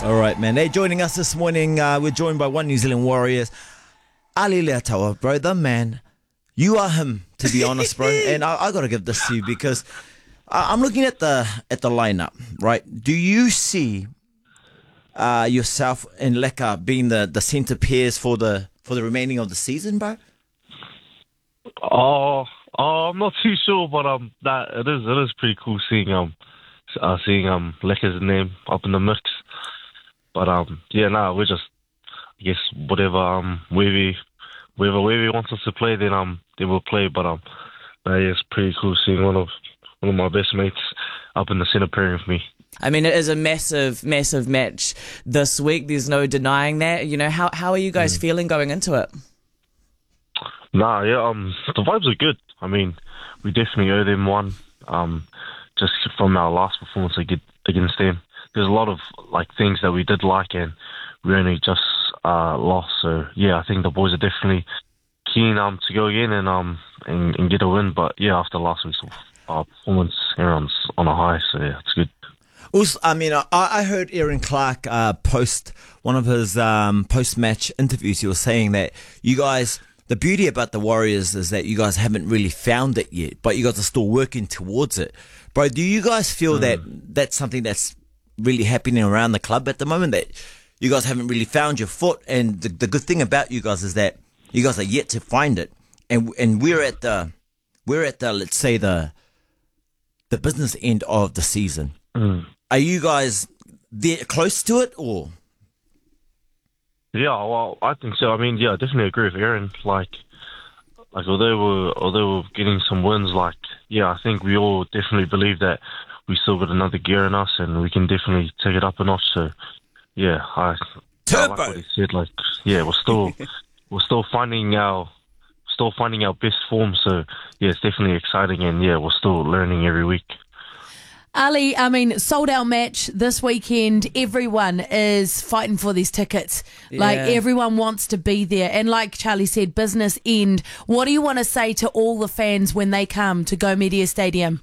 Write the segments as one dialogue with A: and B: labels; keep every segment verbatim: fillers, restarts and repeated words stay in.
A: All right, man. Hey, joining us this morning, uh, we're joined by one New Zealand Warriors, Ali Leataua, bro, the man. You are him, to be honest, bro. And I, I got to give this to you because I, I'm looking at the at the lineup, right? Do you see uh, yourself and Leka being the, the centre pairs for the for the remaining of the season, bro?
B: Oh, oh, I'm not too sure, but um, that it is it is pretty cool seeing um uh, seeing um Leka's name up in the mix. But um, yeah, no, nah, we're just I guess whatever um where we wherever where we wants us to play, then um then we'll play. But um, nah, yeah, it's pretty cool seeing one of one of my best mates up in the centre pairing with me.
C: I mean, it is a massive, massive match this week. There's no denying that. You know, how how are you guys mm. feeling going into it?
B: Nah, yeah, um, the vibes are good. I mean, we definitely owe them one. Um, just from our last performance against them, there's a lot of like things that we did like, and we only just uh, lost. So yeah, I think the boys are definitely keen um to go again and um and, and get a win. But yeah, after last week's uh, performance, everyone's on a high. So yeah, it's good.
A: Also, I mean, I, I heard Aaron Clark uh, post one of his um, post-match interviews. He was saying that you guys, the beauty about the Warriors is that you guys haven't really found it yet, but you guys are still working towards it. Bro, do you guys feel mm. that that's something that's really happening around the club at the moment, that you guys haven't really found your foot? And the, the good thing about you guys is that you guys are yet to find it. And and we're at the, we're at the, let's say, the the business end of the season.
B: Mm.
A: Are you guys there close to it, or?
B: Yeah, well, I think so. I mean, yeah, I definitely agree with Aaron. Like, like although we're although we're getting some wins, like, yeah, I think we all definitely believe that we still got another gear in us, and we can definitely take it up a notch. So, yeah, I, I like what he said. Like, yeah, we're still we're still finding our still finding our best form. So, yeah, it's definitely exciting, and yeah, we're still learning every week.
D: Ali, I mean, sold out match this weekend. Everyone is fighting for these tickets. Yeah. Like, everyone wants to be there. And like Charlie said, business end. What do you want to say to all the fans when they come to Go Media Stadium?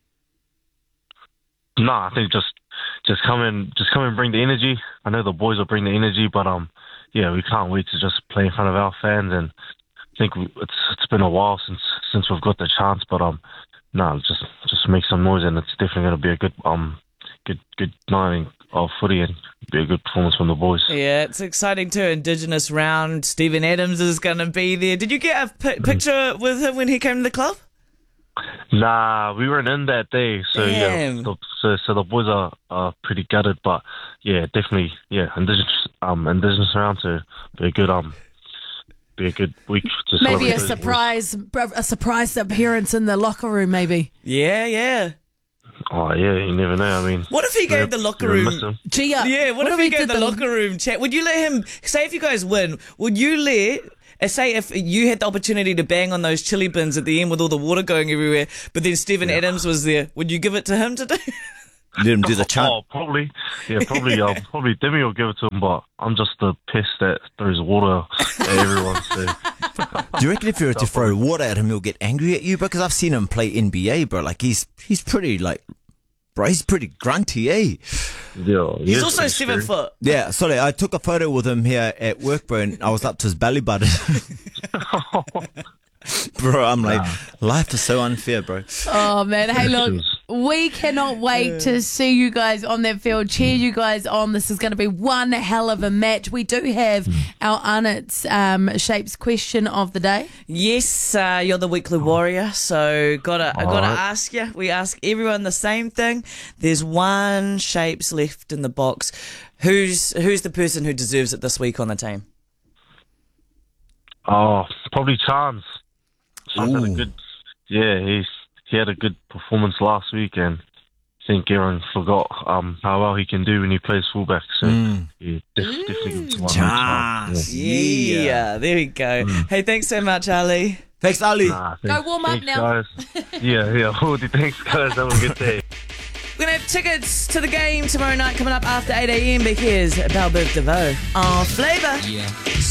B: No, I think just just come and just come and bring the energy. I know the boys will bring the energy, but um, yeah, we can't wait to just play in front of our fans. And I think it's it's been a while since since we've got the chance, but um. No, just just make some noise, and it's definitely going to be a good um good good night of footy, and be a good performance from the boys.
C: Yeah, it's exciting too. Indigenous round. Steven Adams is going to be there. Did you get a p- picture with him when he came to the club?
B: Nah, we weren't in that day, so
C: Damn.
B: yeah, so, so so the boys are, are pretty gutted, but yeah, definitely yeah, indigenous um indigenous round, so be a good um. Be a good week to
D: maybe a surprise a surprise appearance in the locker room, maybe.
C: Yeah, yeah.
B: Oh yeah, you never know. I mean,
C: what if he gave the locker room?
D: Gia,
C: yeah, what, what if he gave the, the locker room chat? Would you let him say if you guys win? Would you let say if you had the opportunity to bang on those chili bins at the end with all the water going everywhere, but then Steven yeah. Adams was there? Would you give it to him to do?
A: Let him do the chant.
B: Oh, probably. Yeah, probably. uh, probably Demi will give it to him, but I'm just the pest that throws water at everyone. So.
A: Do you reckon if you were to throw water at him, he'll get angry at you? Because I've seen him play N B A, bro. Like he's he's pretty like, bro. He's pretty grunty, eh?
B: Yeah.
C: He's also seven scary. foot.
A: Yeah. Sorry, I took a photo with him here at work, bro, and I was up to his belly button. Bro, I'm like, nah. Life is so unfair, bro.
D: Oh, man. Hey, look, we cannot wait to see you guys on that field, cheer you guys on. This is going to be one hell of a match. We do have mm. our Arnott's um, Shapes question of the day.
C: Yes, uh, you're the weekly warrior, so gotta, I got to ask you. We ask everyone the same thing. There's one Shapes left in the box. Who's who's the person who deserves it this week on the team?
B: Oh, probably Chance. Chance had a good, yeah, he's he had a good performance last week, and I think everyone forgot um, how well he can do when he plays fullback. So mm. yeah, def- mm. definitely give it to one.
C: Chance, yeah. Yeah. yeah, there we go. Mm. Hey, thanks so much, Ali.
A: Thanks, Ali.
B: Nah, thanks,
D: go warm up
B: thanks,
D: now.
B: Guys. yeah, yeah. Thanks, guys. Have a good day.
C: We're going to have tickets to the game tomorrow night coming up after eight a.m. But here's Balbert DeVoe. Our flavour.
E: Yeah.